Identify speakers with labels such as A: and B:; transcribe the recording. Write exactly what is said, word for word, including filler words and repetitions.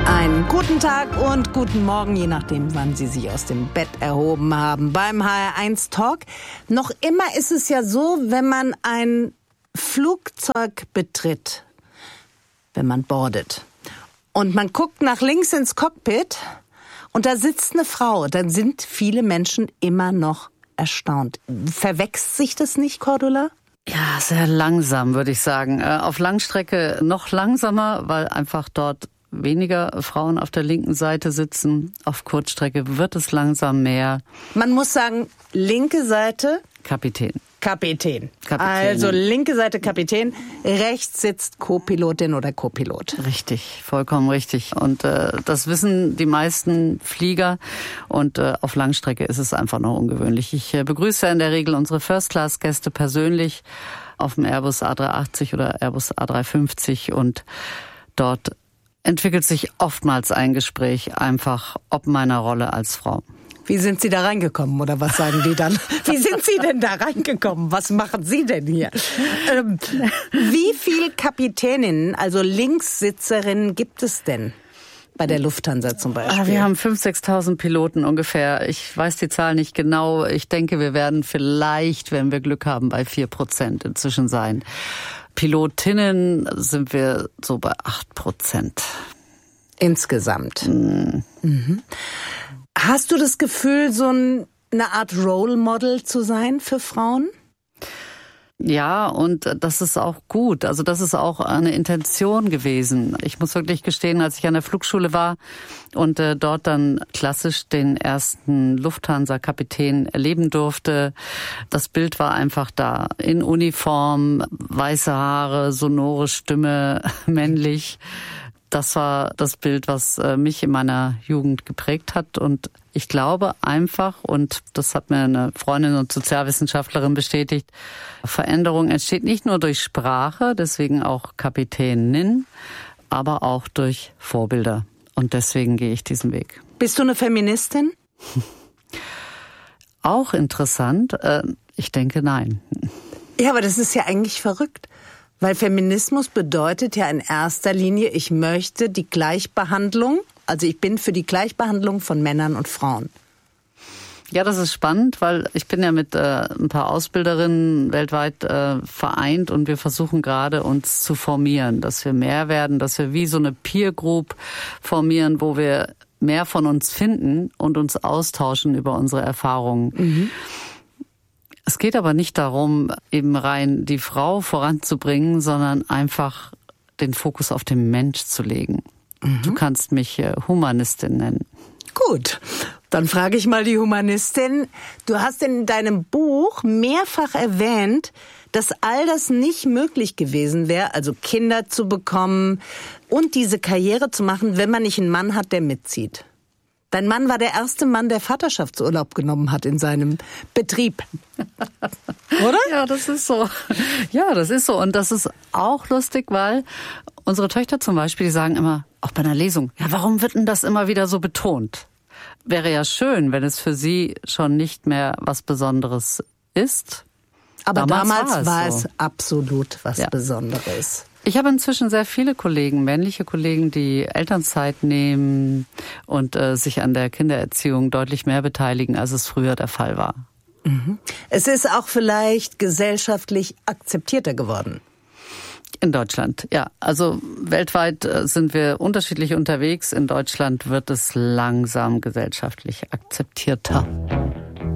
A: Einen guten Tag und guten Morgen, je nachdem, wann Sie sich aus dem Bett erhoben haben. Beim H R eins Talk. Noch immer ist es ja so, wenn man ein Flugzeug betritt, wenn man boardet und man guckt nach links ins Cockpit und da sitzt eine Frau, dann sind viele Menschen immer noch erstaunt. Verwechselt sich das nicht, Cordula?
B: Ja, sehr langsam, würde ich sagen. Auf Langstrecke noch langsamer, weil einfach dort weniger Frauen auf der linken Seite sitzen. Auf Kurzstrecke wird es langsam mehr.
A: Man muss sagen, linke Seite
B: Kapitän.
A: Kapitän.
B: Kapitän.
A: Also linke Seite Kapitän, rechts sitzt Co-Pilotin oder Co-Pilot.
B: Richtig, vollkommen richtig. Und äh, das wissen die meisten Flieger. Und äh, auf Langstrecke ist es einfach noch ungewöhnlich. Ich äh, begrüße in der Regel unsere First-Class-Gäste persönlich auf dem Airbus A drei achtzig oder Airbus A drei fünfzig. Und dort entwickelt sich oftmals ein Gespräch einfach ob meiner Rolle als Frau.
A: Wie sind Sie da reingekommen oder was sagen die dann? Wie sind Sie denn da reingekommen? Was machen Sie denn hier? Ähm, wie viele Kapitäninnen, also Linkssitzerinnen gibt es denn bei der Lufthansa zum Beispiel?
B: Ah, wir haben fünftausend, sechstausend Piloten ungefähr. Ich weiß die Zahl nicht genau. Ich denke, wir werden vielleicht, wenn wir Glück haben, bei vier Prozent inzwischen sein. Pilotinnen sind wir so bei acht Prozent.
A: Insgesamt.
B: Mhm.
A: Mhm. Hast du das Gefühl, so eine Art Role Model zu sein für Frauen?
B: Ja, und das ist auch gut. Also das ist auch eine Intention gewesen. Ich muss wirklich gestehen, als ich an der Flugschule war und äh, dort dann klassisch den ersten Lufthansa-Kapitän erleben durfte, das Bild war einfach da. In Uniform, weiße Haare, sonore Stimme, männlich. Das war das Bild, was mich in meiner Jugend geprägt hat. Und ich glaube einfach, und das hat mir eine Freundin und Sozialwissenschaftlerin bestätigt, Veränderung entsteht nicht nur durch Sprache, deswegen auch Kapitänin, aber auch durch Vorbilder. Und deswegen gehe ich diesen Weg.
A: Bist du eine Feministin?
B: Auch interessant. Ich denke, nein.
A: Ja, aber das ist ja eigentlich verrückt. Weil Feminismus bedeutet ja in erster Linie, ich möchte die Gleichbehandlung, also ich bin für die Gleichbehandlung von Männern und Frauen.
B: Ja, das ist spannend, weil ich bin ja mit äh, ein paar Ausbilderinnen weltweit äh, vereint und wir versuchen gerade uns zu formieren, dass wir mehr werden, dass wir wie so eine Peer Group formieren, wo wir mehr von uns finden und uns austauschen über unsere Erfahrungen. Mhm. Es geht aber nicht darum, eben rein die Frau voranzubringen, sondern einfach den Fokus auf den Mensch zu legen. Mhm. Du kannst mich Humanistin nennen.
A: Gut, dann frage ich mal die Humanistin. Du hast in deinem Buch mehrfach erwähnt, dass all das nicht möglich gewesen wäre, also Kinder zu bekommen und diese Karriere zu machen, wenn man nicht einen Mann hat, der mitzieht. Dein Mann war der erste Mann, der Vaterschaftsurlaub genommen hat in seinem Betrieb. Oder?
B: Ja, das ist so. Ja, das ist so. Und das ist auch lustig, weil unsere Töchter zum Beispiel, die sagen immer, auch bei einer Lesung, ja, warum wird denn das immer wieder so betont? Wäre ja schön, wenn es für sie schon nicht mehr was Besonderes ist.
A: Aber damals, damals war es,
B: war
A: so. es absolut was ja. Besonderes.
B: Ich habe inzwischen sehr viele Kollegen, männliche Kollegen, die Elternzeit nehmen und äh, sich an der Kindererziehung deutlich mehr beteiligen, als es früher der Fall war.
A: Mhm. Es ist auch vielleicht gesellschaftlich akzeptierter geworden.
B: In Deutschland, ja. Also weltweit sind wir unterschiedlich unterwegs. In Deutschland wird es langsam gesellschaftlich akzeptierter.